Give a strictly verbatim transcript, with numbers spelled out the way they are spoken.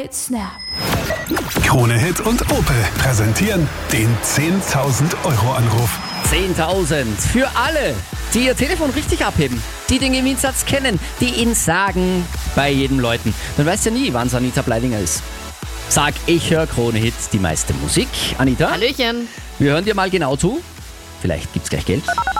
Hit Snap. Krone Hit und Opel präsentieren den zehntausend Euro Anruf. zehntausend für alle, die ihr Telefon richtig abheben, die den Gewinnssatz kennen, die ihn sagen bei jedem Leuten. Man weiß ja nie, wann es Anita Bleidinger ist. Sag, ich höre Krone Hit, die meiste Musik. Anita? Hallöchen. Wir hören dir mal genau zu. Vielleicht gibt's gleich Geld.